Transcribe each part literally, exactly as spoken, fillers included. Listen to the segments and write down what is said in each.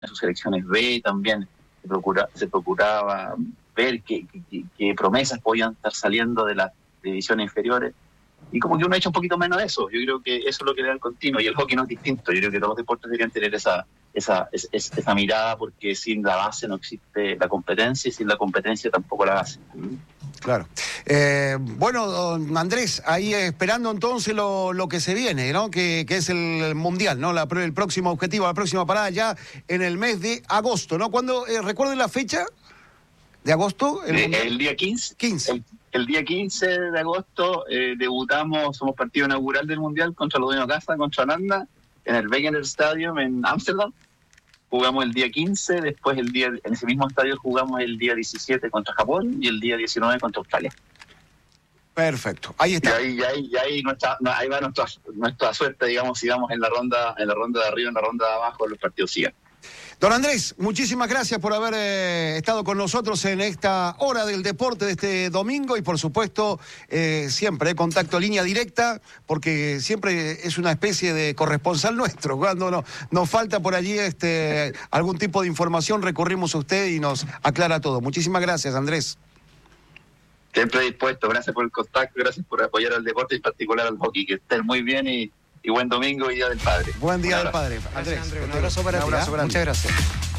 sus selecciones B también se, procura, se procuraba ver qué, qué, qué promesas podían estar saliendo de las divisiones inferiores. Y como que uno ha hecho un poquito menos de eso. Yo creo que eso es lo que le da el continuo. Y el hockey no es distinto. Yo creo que todos los deportes deberían tener esa, esa, esa, esa mirada, porque sin la base no existe la competencia, y sin la competencia tampoco la base. Claro. Eh, bueno, don Andrés, ahí esperando entonces lo, lo que se viene, ¿no? Que, que es el Mundial, ¿no? La, el próximo objetivo, la próxima parada ya en el mes de agosto, ¿no? ¿Cuándo, eh, recuerden la fecha de agosto? El, el, el día quince. quince. El, el día quince de agosto eh, debutamos, somos partido inaugural del Mundial contra los dueños de casa, contra Holanda, en el Wegener Stadium en Ámsterdam. Jugamos el día quince, después el día en ese mismo estadio jugamos el día diecisiete contra Japón y el día diecinueve contra Australia. Perfecto, ahí está. Y ahí, y ahí, y ahí, nuestra, ahí va nuestra, nuestra suerte, digamos, si vamos en la ronda, en la ronda de arriba, en la ronda de abajo, los partidos sigan. Don Andrés, muchísimas gracias por haber eh, estado con nosotros en esta hora del deporte de este domingo y por supuesto eh, siempre eh, contacto línea directa, porque siempre es una especie de corresponsal nuestro. Cuando no, nos falta por allí este, algún tipo de información, recurrimos a usted y nos aclara todo. Muchísimas gracias, Andrés. Siempre dispuesto, gracias por el contacto, gracias por apoyar al deporte y en particular al hockey. Que estén muy bien y... Y buen domingo y Día del Padre. Buen Día del Padre. Andrés, Andrés, un abrazo para ti. Un abrazo, muchas gracias.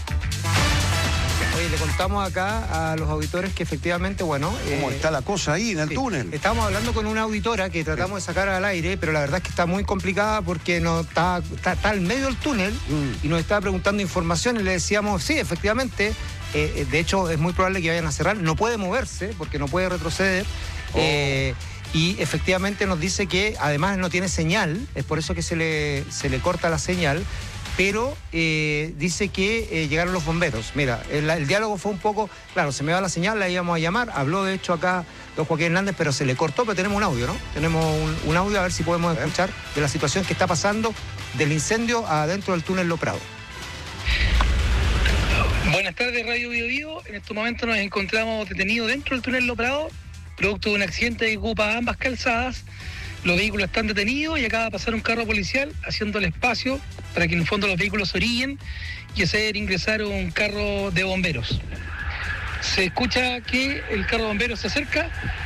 Oye, le contamos acá a los auditores que efectivamente, bueno... ¿Cómo eh, está la cosa ahí en el sí, túnel? Estábamos hablando con una auditora que tratamos de sacar al aire, pero la verdad es que está muy complicada porque no está, está, está al medio del túnel mm. y nos estaba preguntando información y le decíamos, sí, efectivamente, eh, de hecho es muy probable que vayan a cerrar, no puede moverse porque no puede retroceder. Oh. Eh, Y efectivamente nos dice que además no tiene señal, es por eso que se le, se le corta la señal, pero eh, dice que eh, llegaron los bomberos. Mira, el, el diálogo fue un poco, claro, se me va la señal, la íbamos a llamar, habló de hecho acá don Joaquín Hernández, pero se le cortó, pero tenemos un audio, ¿no? Tenemos un, un audio, a ver si podemos escuchar de la situación que está pasando del incendio adentro del túnel Lo Prado. Buenas tardes, Radio Bio Bio. En este momento nos encontramos detenidos dentro del túnel Lo Prado, producto de un accidente que ocupa ambas calzadas. Los vehículos están detenidos y acaba de pasar un carro policial haciendo el espacio para que en el fondo los vehículos se orillen y hacer ingresar un carro de bomberos. Se escucha que el carro de bomberos se acerca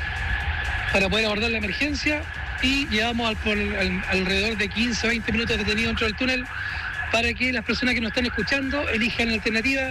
para poder abordar la emergencia y llevamos al, por, al, alrededor de quince a veinte minutos detenidos dentro del túnel para que las personas que nos están escuchando elijan la alternativa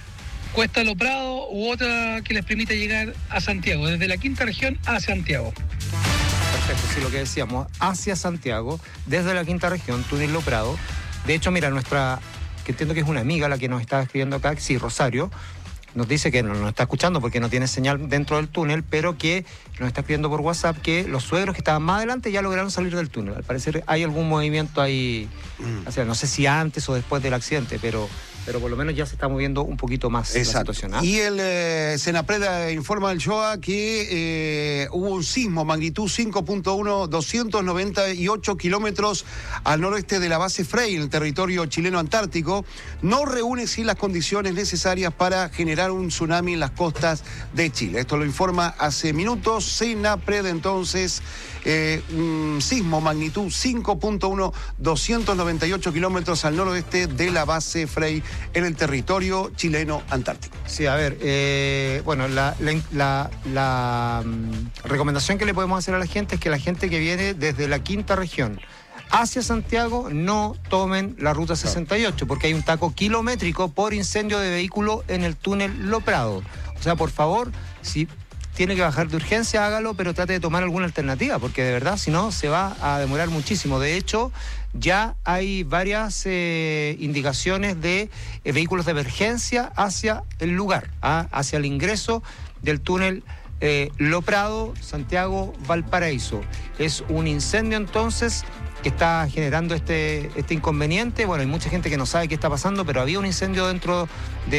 Cuesta Lo Prado u otra que les permita llegar a Santiago, desde la quinta región a Santiago. Perfecto, sí, lo que decíamos, hacia Santiago, desde la quinta región, túnel Lo Prado. De hecho, mira, nuestra, que entiendo que es una amiga la que nos está escribiendo acá, sí, Rosario, nos dice que no nos está escuchando porque no tiene señal dentro del túnel, pero que nos está escribiendo por WhatsApp que los suegros que estaban más adelante ya lograron salir del túnel. Al parecer hay algún movimiento ahí, mm. o sea, no sé si antes o después del accidente, pero... pero por lo menos ya se está moviendo un poquito más. Exacto. La situación. ¿Ah? Y el eh, Senapred informa al Shoah que eh, hubo un sismo, magnitud cinco punto uno, doscientos noventa y ocho kilómetros al noroeste de la base Frey, en el territorio chileno antártico. No reúne sí las condiciones necesarias para generar un tsunami en las costas de Chile. Esto lo informa hace minutos Senapred. Entonces, eh, un sismo, magnitud cinco punto uno, doscientos noventa y ocho kilómetros al noroeste de la base Frey, en el territorio chileno antártico. Sí, a ver, eh, bueno, la, la, la, la um, recomendación que le podemos hacer a la gente es que la gente que viene desde la quinta región hacia Santiago no tomen la ruta sesenta y ocho, porque hay un taco kilométrico por incendio de vehículo en el túnel Lo Prado. O sea, por favor, si tiene que bajar de urgencia, hágalo, pero trate de tomar alguna alternativa, porque de verdad, si no, se va a demorar muchísimo. De hecho, ya hay varias eh, indicaciones de eh, vehículos de emergencia hacia el lugar, ¿ah? hacia el ingreso del túnel eh, Lo Prado, Santiago, Valparaíso. Es un incendio entonces que está generando este, este inconveniente. Bueno, hay mucha gente que no sabe qué está pasando, pero había un incendio dentro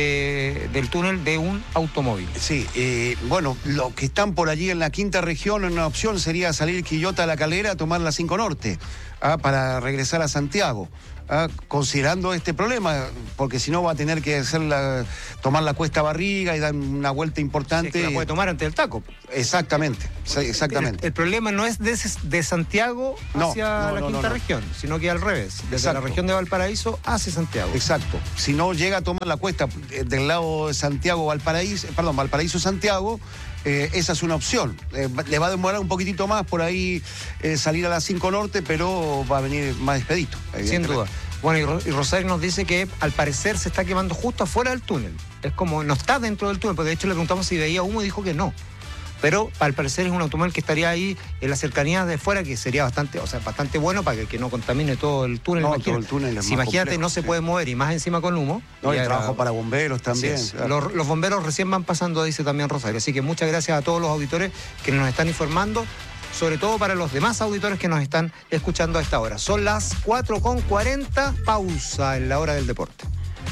de, del túnel de un automóvil. Sí, eh, bueno, los que están por allí en la quinta región, una opción sería salir Quillota a La Calera, tomar la cinco Norte, ¿ah? para regresar a Santiago. ¿ah? Considerando este problema, porque si no va a tener que hacer la, tomar la cuesta Barriga y dar una vuelta importante. Sí, es que la puede tomar ante el taco. Exactamente, sí, exactamente. El, el problema no es de, de Santiago hacia no, no, la no, quinta no, no. región, sino que al revés, desde Exacto. la región de Valparaíso hacia Santiago. Exacto. Si no llega a tomar la cuesta del lado de Santiago, Valparaíso, perdón, Valparaíso-Santiago, eh, esa es una opción. Eh, le va a demorar un poquitito más por ahí eh, salir a las cinco norte, pero va a venir más expedito. Sin duda. Bueno, y, Ro y Rosario nos dice que al parecer se está quemando justo afuera del túnel. Es como, no está dentro del túnel, porque de hecho le preguntamos si veía humo y dijo que no. Pero al parecer es un automóvil que estaría ahí en las cercanías de fuera, que sería bastante, o sea, bastante bueno para que, que no contamine todo el túnel. No, imagínate. todo el túnel es si más imagínate, complejo, no se sí. puede mover y más encima con humo. No, hay era... trabajo para bomberos también. Sí, claro. los, los bomberos recién van pasando, dice también Rosario. Así que muchas gracias a todos los auditores que nos están informando, sobre todo para los demás auditores que nos están escuchando a esta hora. Son las cuatro con cuarenta, pausa en la hora del deporte.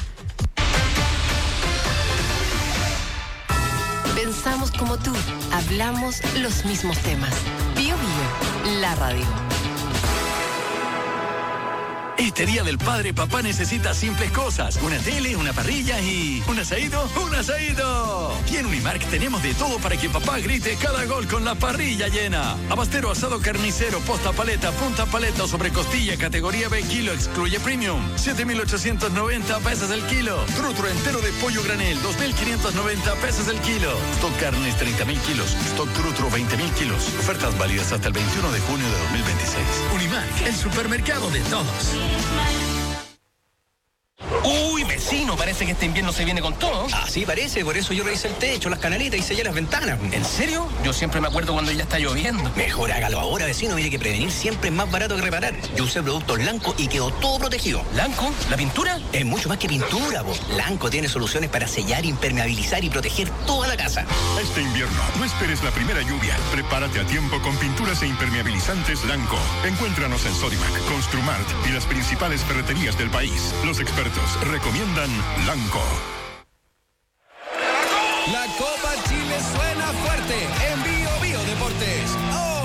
Pensamos como tú, hablamos los mismos temas. Bio Bio, la radio. Este Día del Padre, papá necesita simples cosas. Una tele, una parrilla y... ¿un asadito? ¡Un asadito! Y en Unimark tenemos de todo para que papá grite cada gol con la parrilla llena. Abastero, asado carnicero, posta paleta, punta paleta o sobre costilla, categoría B, kilo, excluye premium. siete mil ochocientos noventa pesos el kilo. Trutro entero de pollo granel, dos mil quinientos noventa pesos el kilo. Stock carnes, treinta mil kilos. Stock trutro, veinte mil kilos. Ofertas válidas hasta el veintiuno de junio de dos mil veintiséis. Unimark, el supermercado de todos. Uy, vecino, parece que este invierno se viene con todo. Así parece, por eso yo revisé el techo, las canalitas y sellé las ventanas. ¿En serio? Yo siempre me acuerdo cuando ya está lloviendo. Mejor hágalo ahora, vecino. Mire que prevenir siempre es más barato que reparar. Yo usé productos Lanco y quedó todo protegido. ¿Lanco? ¿La pintura? Es mucho más que pintura, vos. Lanco tiene soluciones para sellar, impermeabilizar y proteger toda la casa. Este invierno, no esperes la primera lluvia. Prepárate a tiempo con pinturas e impermeabilizantes Lanco. Encuéntranos en Sodimac, Construmart y las principales ferreterías del país. Los expertos recomiendan Lanco. La Copa Chile suena.